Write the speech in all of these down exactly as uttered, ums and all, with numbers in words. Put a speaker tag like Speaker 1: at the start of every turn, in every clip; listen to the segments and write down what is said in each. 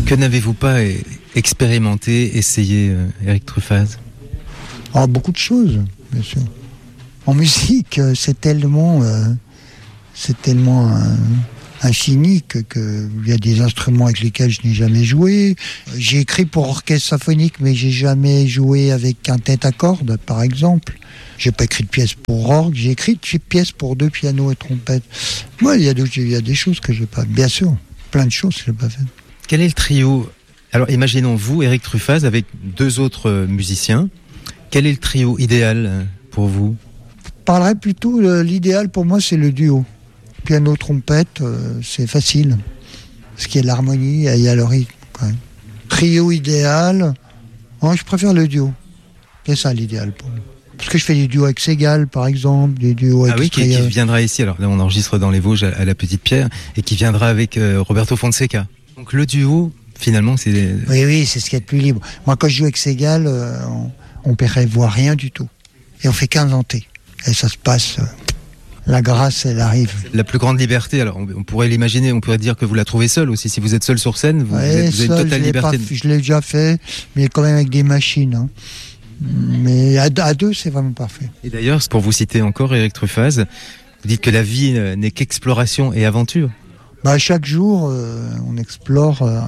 Speaker 1: Que n'avez-vous pas é- expérimenté, essayé, euh, Eric Truffaz ?
Speaker 2: Alors, beaucoup de choses, bien sûr. En musique, euh, c'est tellement, euh, c'est tellement euh, infini que, que il y a des instruments avec lesquels je n'ai jamais joué. J'ai écrit pour orchestre symphonique, mais j'ai jamais joué avec un tête à cordes, par exemple. J'ai pas écrit de pièces pour orgue, j'ai écrit de pièces pour deux pianos et trompette. Moi, il y a, de- il y a des choses que j'ai pas, bien sûr, plein de choses que j'ai pas faites.
Speaker 1: Quel est le trio ? Alors imaginons vous, Eric Truffaz, avec deux autres euh, musiciens. Quel est le trio idéal euh, pour vous ?
Speaker 2: Je parlerais plutôt, euh, l'idéal pour moi, c'est le duo. Piano, trompette, euh, c'est facile. Parce qu'il y a de l'harmonie et il y a le rythme, quand même. Trio idéal, moi, je préfère le duo. C'est ça l'idéal pour moi. Parce que je fais des duos avec Segal, par exemple, des duos avec
Speaker 1: Ah oui, qui, qui
Speaker 2: Estrella.
Speaker 1: viendra ici. Alors là, on enregistre dans les Vosges à, à la Petite Pierre et qui viendra avec euh, Roberto Fonseca. Donc le duo, finalement, c'est.
Speaker 2: Oui, oui, c'est ce qu'il y a de plus libre. Moi, quand je joue avec Segal, euh, on, on prévoit rien du tout. Et on fait qu'inventer. Et ça se passe. Euh, la grâce, elle arrive.
Speaker 1: La plus grande liberté, alors on, on pourrait l'imaginer, on pourrait dire que vous la trouvez seule aussi. Si vous êtes seul sur scène, vous,
Speaker 2: Ouais,
Speaker 1: vous êtes, vous avez
Speaker 2: seul,
Speaker 1: une totale
Speaker 2: je l'ai pas
Speaker 1: liberté.
Speaker 2: fait- je l'ai déjà fait, mais quand même avec des machines. Hein. Mais à, à deux, c'est vraiment parfait.
Speaker 1: Et d'ailleurs, pour vous citer encore, Eric Truffaz, vous dites que la vie euh, n'est qu'exploration et aventure.
Speaker 2: Bah, chaque jour, euh, on explore euh,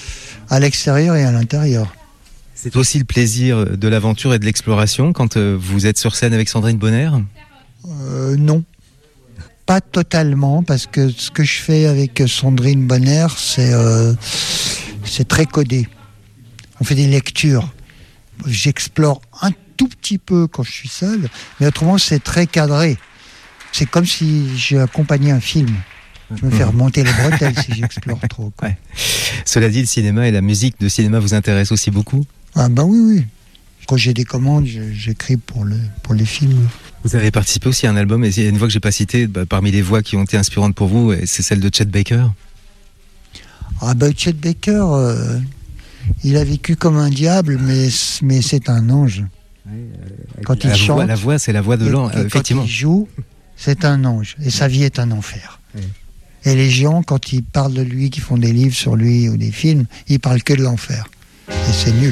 Speaker 2: à l'extérieur et à l'intérieur.
Speaker 1: C'est aussi le plaisir de l'aventure et de l'exploration quand euh, vous êtes sur scène avec Sandrine Bonner ?
Speaker 2: Euh, non, pas totalement, parce que ce que je fais avec Sandrine Bonner, c'est, euh, c'est très codé. On fait des lectures. J'explore un tout petit peu quand je suis seul, mais autrement, c'est très cadré. C'est comme si j'accompagnais un film. Je me fais remonter les bretelles si j'explore trop. Quoi.
Speaker 1: Ouais. Cela dit, le cinéma et la musique de cinéma vous intéressent aussi beaucoup ?
Speaker 2: Ah bah oui, oui. Quand j'ai des commandes, je- j'écris pour, le, pour les films.
Speaker 1: Vous avez participé aussi à un album, et il y a une voix que j'ai pas citée, bah, parmi les voix qui ont été inspirantes pour vous, et c'est celle de Chet Baker.
Speaker 2: Ah bah Chet Baker, euh, il a vécu comme un diable, mais, mais c'est un ange. Quand il
Speaker 1: la,
Speaker 2: chante,
Speaker 1: voix, la voix, c'est la voix de
Speaker 2: et-
Speaker 1: l'an,
Speaker 2: et
Speaker 1: euh, effectivement.
Speaker 2: quand il joue, c'est un ange. Et sa vie est un enfer.
Speaker 1: Oui.
Speaker 2: Et les gens, quand ils parlent de lui, qui font des livres sur lui ou des films, ils parlent que de l'enfer. Et c'est nul.